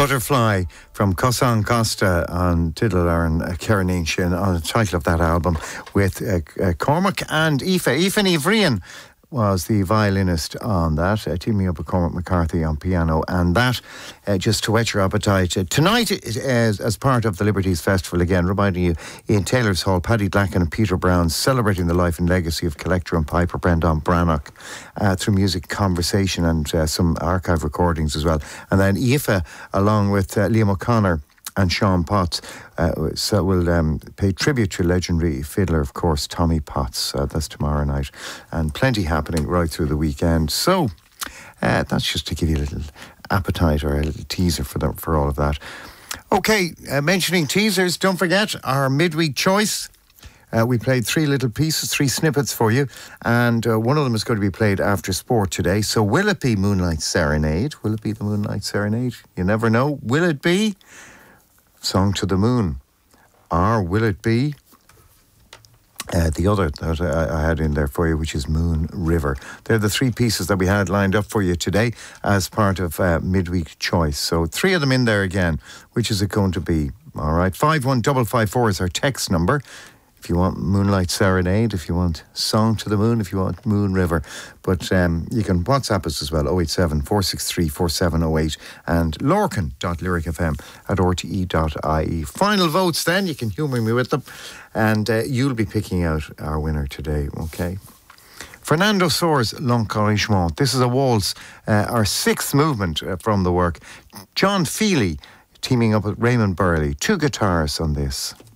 Butterfly from Cosan Costa on Tiddle Aaron Kernin Shin on the title of that album with Cormac and Aoife. Aoife Ivrian was the violinist on that, teaming up with Cormac McCarthy on piano, and that, just to whet your appetite. Tonight, as part of the Liberties Festival, again, reminding you, in Taylor's Hall, Paddy Blacken and Peter Brown celebrating the life and legacy of collector and piper Brendan Brannock through music conversation and some archive recordings as well. And then Aoife, along with Liam O'Connor and Sean Potts, will pay tribute to legendary fiddler, of course, Tommy Potts. That's tomorrow night. And plenty happening right through the weekend. So that's just to give you a little appetite or a little teaser for all of that. Okay, mentioning teasers, don't forget our midweek choice. We played 3 little pieces, 3 snippets for you, and one of them is going to be played after sport today. So will it be Moonlight Serenade? Will it be the Moonlight Serenade? You never know. Will it be Song to the Moon? Or will it be the other that I had in there for you, which is Moon River? They're the 3 pieces that we had lined up for you today as part of midweek choice. So 3 of them in there again. Which is it going to be? All right, 51554 is our text number. If you want Moonlight Serenade, if you want Song to the Moon, if you want Moon River. But you can WhatsApp us as well, 087 463 4708 and lorcan.lyricfm@rte.ie. Final votes then, you can humour me with them. And you'll be picking out our winner today, okay? Fernando Soares, L'Encouragement. This is a waltz, our 6th movement from the work. John Feely teaming up with Raymond Burley. 2 guitars on this.